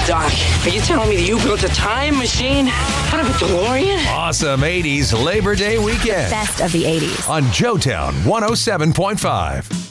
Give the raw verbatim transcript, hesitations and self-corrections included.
Doc, are you telling me that you built a time machine out of a DeLorean? Awesome eighties Labor Day weekend. Best of the eighties. On Joetown one oh seven point five.